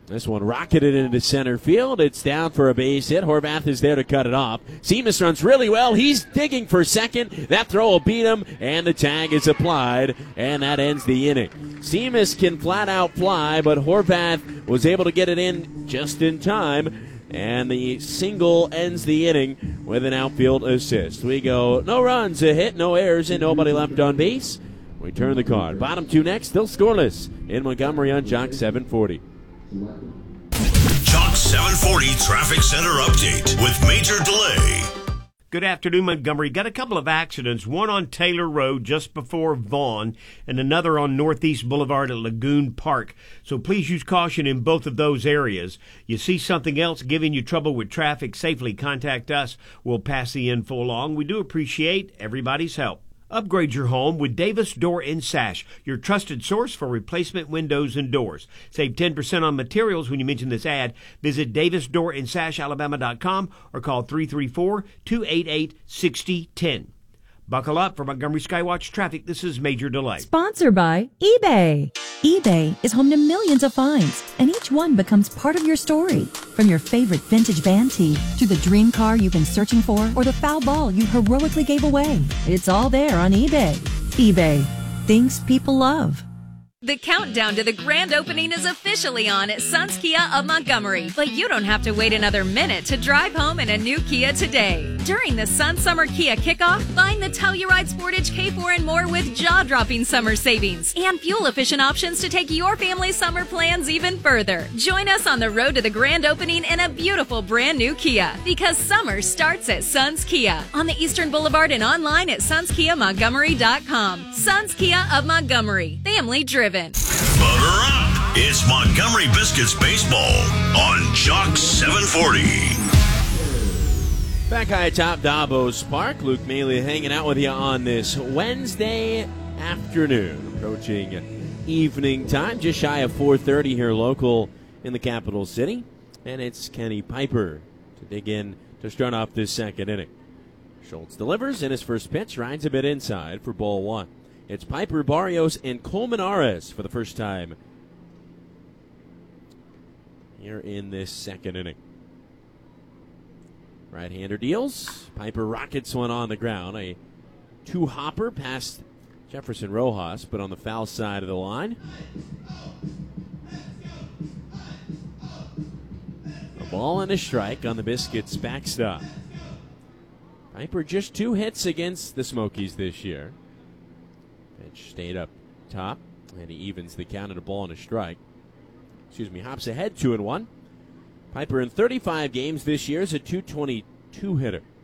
This one rocketed into center field. It's down for a base hit. Horvath is there to cut it off. Seamus runs really well. He's digging for second. That throw will beat him, and the tag is applied, and that ends the inning. Seamus can flat out fly, but Horvath was able to get it in just in time, and the single ends the inning with an outfield assist. We go no runs, a hit, no errors, and nobody left on base. We turn the card. Bottom two next, still scoreless in Montgomery on Jock 740. Jock 740 Traffic Center update with Major Delay. Good afternoon, Montgomery. Got a couple of accidents, one on Taylor Road just before Vaughn and another on Northeast Boulevard at Lagoon Park. So please use caution in both of those areas. You see something else giving you trouble with traffic, safely contact us. We'll pass the info along. We do appreciate everybody's help. Upgrade your home with Davis Door & Sash, your trusted source for replacement windows and doors. Save 10% on materials when you mention this ad. Visit davisdoorandsashalabama.com or call 334-288-6010. Buckle up for Montgomery Skywatch Traffic. This is Major Delay. Sponsored by eBay. eBay is home to millions of finds, and each one becomes part of your story. From your favorite vintage band tee to the dream car you've been searching for or the foul ball you heroically gave away. It's all there on eBay. eBay. Things people love. The countdown to the grand opening is officially on at Suns Kia of Montgomery, but you don't have to wait another minute to drive home in a new Kia today. During the Sun Summer Kia Kickoff, find the Telluride Sportage K4 and more with jaw-dropping summer savings and fuel-efficient options to take your family's summer plans even further. Join us on the road to the grand opening in a beautiful brand new Kia, because summer starts at Suns Kia on the Eastern Boulevard and online at SunsKiaMontgomery.com. Suns Kia of Montgomery, family driven. Butter up. It's Montgomery Biscuits Baseball on Jock 740. Back high atop Davos Park, Luke Maley hanging out with you on this Wednesday afternoon. Approaching evening time, just shy of 4:30 here local in the capital city. And it's Kenny Piper to dig in to start off this second inning. Schultz delivers, and his first pitch rides a bit inside for ball one. It's Piper, Barrios, and Colmenares for the first time here in this second inning. Right-hander deals. Piper rockets one on the ground. A two-hopper past Jefferson Rojas, but on the foul side of the line. A ball and a strike on the Biscuits backstop. Piper just 2 hits against the Smokies this year. Pitch stayed up top, and he evens the count at a ball and a strike. Hops ahead 2-1. Piper in 35 games this year is a .222 hitter.